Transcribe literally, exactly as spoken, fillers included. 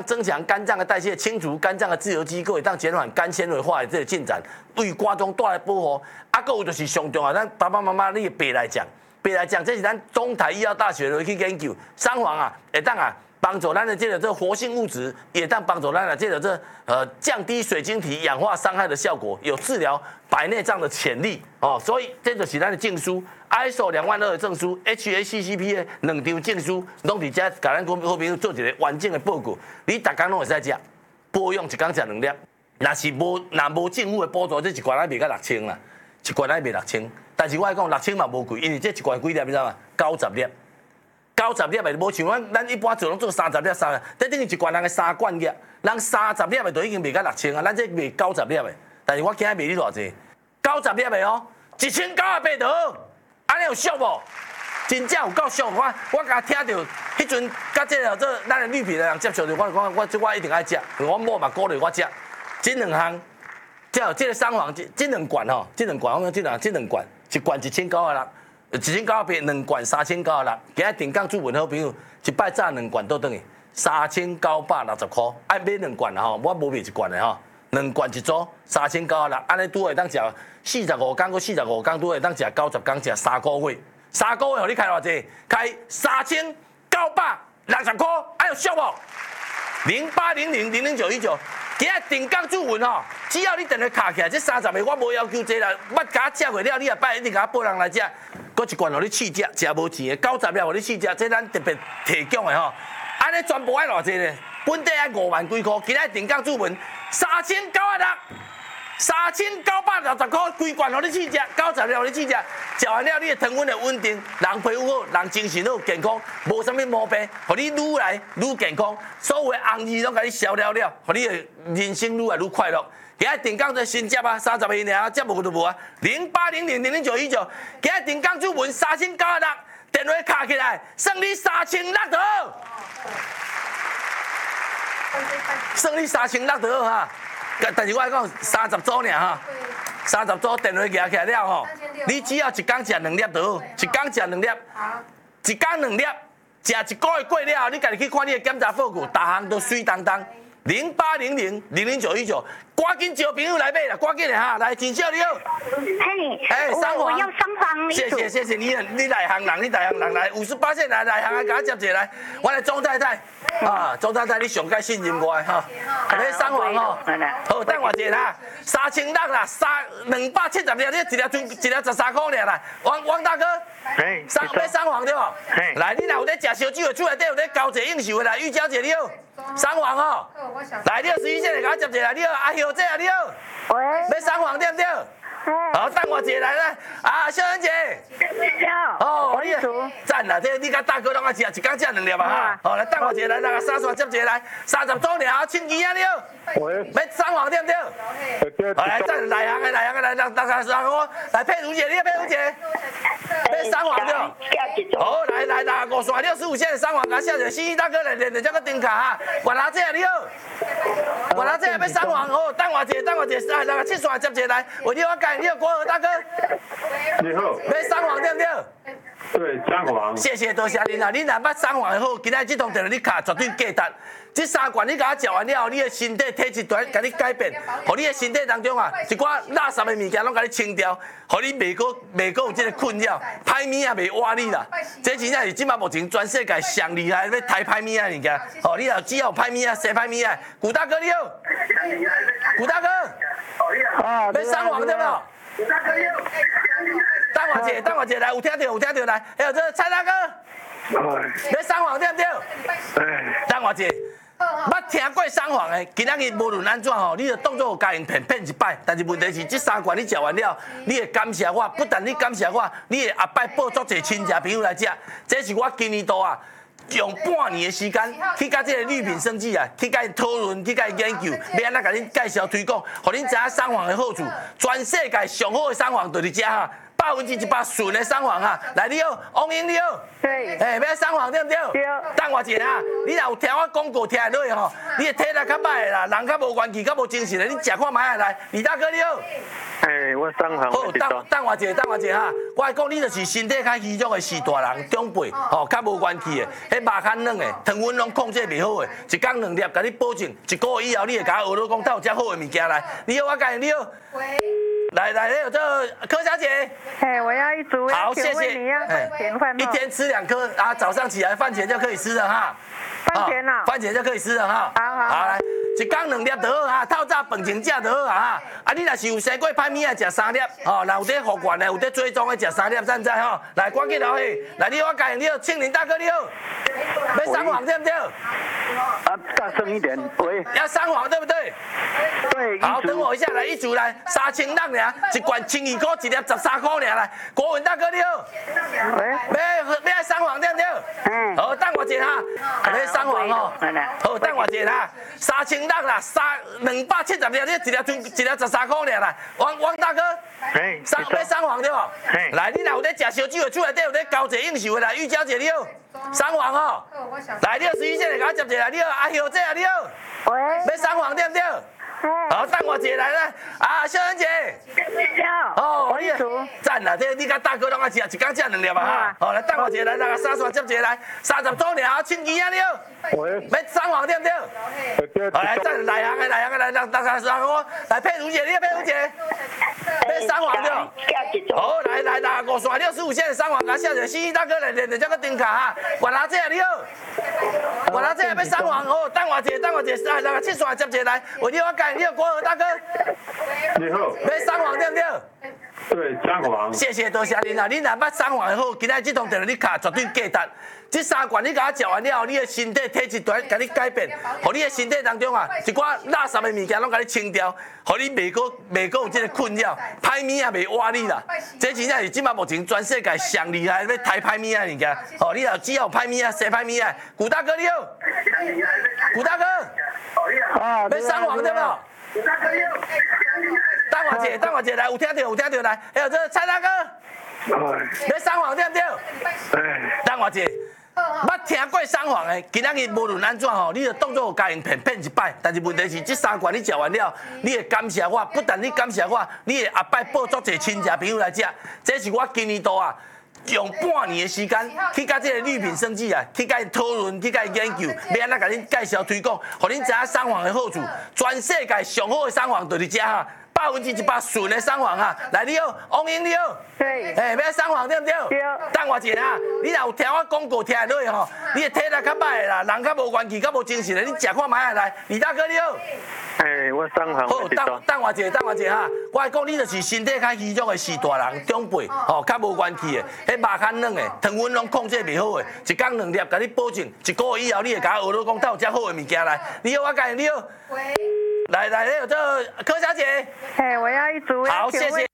增强肝脏的代谢，清除肝脏的自由基，各会当减缓肝纤维化的这个进展，为肝中带来保护。啊，还有就是上重要，咱爸爸妈妈你别来讲，别来讲，这是咱中台医药大学的去研究，三黄啊，会当啊。帮助咱的这个这活性物质，也当帮助咱的这个这呃降低水晶体氧化伤害的效果，有治疗白内障的潜力哦。所以这就是咱的证书 ，I S O 两万二的证书 ，H A C C P 的两张证书，拢伫遮，甲咱好朋友做一个完整的报告。你逐工拢会使食，保养一工食两粒。若是无若无政府的补助，这一罐仔卖到六千啦，一罐仔卖六千。但是我来讲六千嘛无贵，因为这一罐几粒你知道吗？九十粒。九十粒的无像咱咱一般做拢做三十粒三，这等于一罐人的三罐粒，人三十粒的就已经卖到六千啊，咱这卖九十粒的，但是我今日卖你偌济？九十粒的哦，一千九百八就好，安尼有俗无？真正有够俗，我我甲听到迄阵甲这个这咱的绿皮的人接触着，我我我我一定爱食，我某嘛鼓励我食，这两项，即有这个三黄，这这两罐吼，这两罐我讲这两这两罐，一罐一千九百六。一千九百八，两罐三千九百六。今日定岗主文好朋友，一摆炸两罐倒转去，三千九百六十块。爱买两罐啦吼，我无买一罐的吼，两罐一组，三千九百六。安尼拄会当食四十五工，搁四十五工拄会当食九十工，食三个月。三个月，互你开偌济？开三千九百六十块，哎有俗无？零八零零零零九一九。今日定岗主文吼，只要你电话卡起来，这三十个我无要求这啦，捌甲我食过了，你也摆一定甲我报人来食。搁一罐互你试食，食无钱的九十粒互你试食，这咱特别提供的吼。安尼全部爱偌济呢？本地爱五万几箍，今日定岗主文三千九百六，三千九百六十块，规罐互你试食，九十粒互你试食，食完了你的糖分会稳定，人皮肤好，人精神好，健康，无啥物毛病，互你愈来愈健康，所有的红字拢甲你消了了，互你的人生愈来愈快乐。今日定岗做新接啊，三十个尔，接无就无啊。零八零零零零九一九，今日定岗主文三千九百六，电话卡起来，算你三千六就好，算你三千六就好哈。但是我讲三十组尔哈，三十组电话夹起来了吼，你只要一工食两粒就好，一工食两粒，一工两粒，食一个月过了后，你家己去看你的检查报告，逐项都水当当。零八零零零零九一九，赶紧招朋友来买啦，赶紧的哈，来，真少你好。 嘿， 哎，三黄， 我要三黄。 谢谢谢谢你，你内行人，你内行人来，五十八岁来内行的，甲我接者来，我来庄太太，啊，庄太太你上该信任我的哈，买三黄吼，好，等我一下啦，三千六啦，三两百七十粒，你一粒存一粒十三块尔啦，王王大哥，三买三黄对无？来，你若有咧食烧酒的，厝内底有咧交者应酬的来，玉娇姐你好。三黄哦，来，你二十一岁来，甲我接一下，你好，阿秀姐啊，你好， 喂， 要三黄对不对？好，等我一下来啦，啊，秀恩姐，哦，你赞啦，这你甲大哥拢爱食，一工食两粒啊哈，好，来等我一下来，来三刷接一下来，三十组了，千几啊你好，要三黄对不对？好，来赞内行的内行的来，让大家三我来佩如姐，你要佩如姐，要三黄对。好，来来来，五刷六十五线的三黄，甲谢谢，西西大哥来练练这个灯卡哈，管他这你好，管他这要三黄，好，等我一下，等我一下，来来七刷接一下来，我你我改，你好国和大哥， 你好， 要三黄对不对？ 对，三黄。 谢谢多谢您啊！你若捌三黄的好，今仔这通电话你卡绝对价值。这三罐你甲我食完了，你的身体体质全甲你改变，互你的身体当中啊，一寡垃圾的物件拢甲你清掉，互你袂过袂过有这个困扰，歹物啊袂挖你啦。这真正是即马目前全世界上厉害要抬歹物啊物件。哦，你若只要有歹物啊，洗歹物啊，古大哥你好，古大哥，啊，要三黄对无？等我一下，等我一下来，有听到有听到来，还有这个蔡大哥，要三黄对不对？等我一下。捌听过三黄的，今仔日无论安怎吼，你就当作有家用骗骗一摆。但是问题是，这三罐你食完了，你会感谢我，不但你感谢我，你会后摆报足侪亲戚朋友来食。这是我今年度啊，用半年的时间去甲这个绿品生技啊，去甲伊讨论，去甲伊研究，要安怎甲恁介绍推广，互恁知影三黄的好处。全世界上好的三黄就是这哈。 百分之一百纯的双黄哈。来，你好，王英你好。 对。 哎，要双黄对不对？ 对。 等我一下哈，你若有听我广告听下落去吼，你的体力较歹的啦，人较无元气、较无精神的，你食看卖来。李大哥你好。 哎，我双黄。 好，等等我一下，等我一下哈。我来讲，你就是身体较虚弱的四大人，长辈吼，较无元气的，迄肉较软的，糖分拢控制袂好的，一天两粒，甲你保证，一个月以后你会甲我学老讲，倒有遮好的物件来。你好，我介你好。喂。来来，那个这柯小姐。 哎，我要一组。 好，谢谢。 你要饭前饭后。 一天吃两颗，啊，早上起来饭前就可以吃了哈。 饭前啊。 饭前就可以吃了哈。 好好。 好来。一天两粒就好哈，透早饭前食就好啊。啊，你若是有生过歹物啊，食三粒，吼，若有在服管的，有在追踪的，食三粒赞赞吼。来，赶紧留去。来，你我介你好，庆林大哥你好。要双黄对不对？ 啊，大声一点，喂。 要双黄对不对？ 对。 好，等我一下来，一组来，三千六尔，一罐千二块，一粒十三块尔来。国文大哥你好。 喂。 要要双黄对不对？嗯。好，等我一下哈，要双黄吼。好，等我一下哈，三千。六啦，三两百七十粒，你一粒存一粒十三块尔啦。王王大哥，三要双黄对无？来，你若有在食烧酒的，厝内底有在交际应酬的啦，玉娇姐你好，双黄哦。来，你好，十一线的给我接一下，你好，阿秀姐啊你好。 喂。 要双黄对不对？好，等我一下来啦，啊，秀恩姐。哦，你赞啦，这你甲大哥拢爱食，一天食两粒啊哈。好，来等我一下来，来三刷接一下来，三十周年啊，庆吉啊你好。 喂。 要双黄对不对？好来，再来行个来行个来，让大家双我来佩如姐，你佩如姐。要双黄对。好，来来来，五刷六十五线的双黄，甲小姐西西大哥来连连这个订卡哈。我拿这你好。我拿这要双黄哦，等我一下，等我一下，来来七刷接一下来，我你我介。你好，国和大哥。 你好。 要双黄对不对？ 对，双黄。 谢谢多谢您啊！你若捌双黄好，今仔这通电话你卡绝对价值。这三罐你甲我食完了后，你的身体体质全甲你改变，互你的身体当中啊，一寡垃圾的物件拢甲你清掉，互你袂个袂个有这个困扰，歹物也袂挖你啦。这真正是即马目前全世界上厉害要抬歹物的物件。哦，你若只要有歹物啊，洗歹物啊，古大哥你好。古大哥。啊。要双黄对不？等我一下，等我一下来，有听到有听到来，还有这蔡大哥，要双黄对不对？等我一下，捌听过双黄的，今仔日无论安怎吼，你就当作有家人骗骗一摆。但是问题是，这三罐你食完了，你会感谢我，不但你感谢我，你会下摆报足侪亲戚朋友来食。这是我今年度啊。用半年的时间去甲这个绿品生计啊，去甲伊讨论，去甲伊研究，要安怎甲恁介绍推广，互恁知影双黄的好处。全世界上好的双黄就是遮哈，百分之一百纯的双黄哈。来，你好，王英你好。对。哎，要双黄对不对？对。等我一下哈，你若有听我广告听下落去吼，你的体力较歹的啦，人较无元气、较无精神的，你食看卖来。李大哥你好。 哎，我双黄。 好，等等我一下，等我一下哈。我来讲，你就是身体较虚弱的四大人，长辈吼，较无元气的，迄肉较软的，糖分拢控制袂好的，一天两粒，甲你保证，一个月以后你会甲我学老讲，倒有遮好的物件来。你好，我介你好。喂。来来，那个这柯小姐。 哎，我要一组。 好，谢谢。